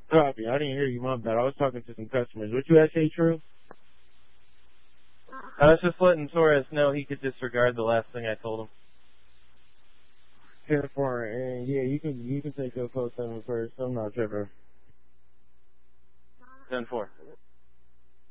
Copy. I didn't hear you, my bad. I was talking to some customers. What you had say, True? I was just letting Torres know he could disregard the last thing I told him. 10-4, and yeah, you can take your code 7 first. I'm not tripping. 10-4.